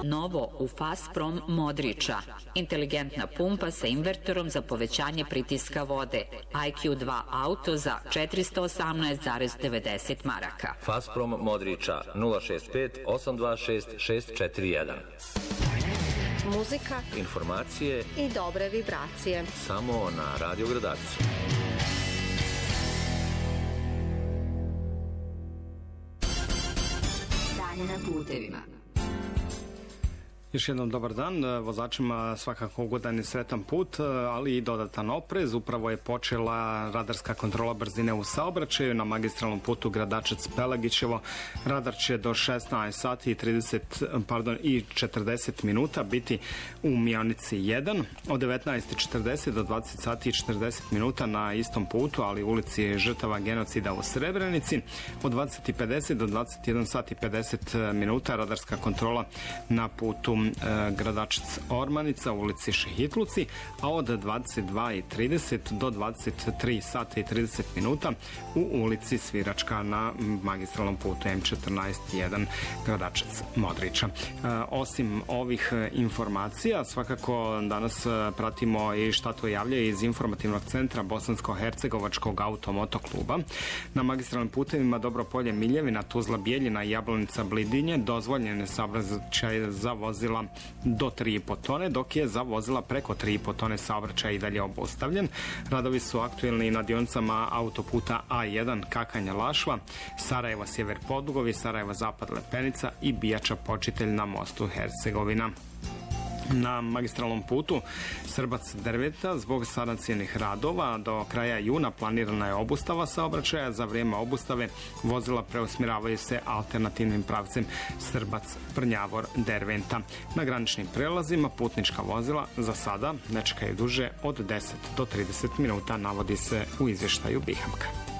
Novo u Fasprom Modriča. Inteligentna pumpa sa invertorom za povećanje pritiska vode. IQ2 auto za 418,90 maraka. Fasprom Modriča 065 826 641. Muzika, informacije i dobre vibracije. Samo na Radio Gradaciju. Stanje na putevima. Još jednom dobar dan, vozačima svakako ugodan i sretan put, ali i dodatan oprez. Upravo je počela radarska kontrola brzine u saobraćaju na magistralnom putu Gradačac-Pelagićevo. Radar će do 16 sati i 40 minuta biti u Mionici 1, od 19:40 do 20 sati i 40 minuta na istom putu, ali u ulici žrtava genocida u Srebrenici. Od 20:50 do 21 sati i 50 minuta radarska kontrola na putu Gradačac-Ormanica u ulici Šehitluci, a od 22:30 do 23 sata i 30 minuta u ulici Sviračka na magistralnom putu M14-1 Gradačac-Modriča. Osim ovih informacija, svakako danas pratimo i šta to javlja iz informativnog centra Bosansko-Hercegovačkog automotokluba. Na magistralnim putevima Dobropolje Miljevina, Tuzla Bijeljina i Jablonica Blidinje dozvoljen je saobraćaj za vozila do 3,5 tone, dok je za vozila preko 3,5 tone saobraćaj i dalje obustavljen. Radovi su aktuelni na dionicama autoputa A1 Kakanja-Lašva, Sarajeva Sjever Podugovi, Sarajeva Zapad Lepenica i Bijača Počitelj na mostu Hercegovina. Na magistralnom putu Srbac-Derventa zbog sanacijenih radova do kraja juna planirana je obustava saobraćaja. Za vrijeme obustave vozila preusmjeravaju se alternativnim pravcem Srbac-Prnjavor-Derventa. Na graničnim prelazima putnička vozila za sada ne čekaju duže od 10 do 30 minuta, navodi se u izvještaju Bihamka.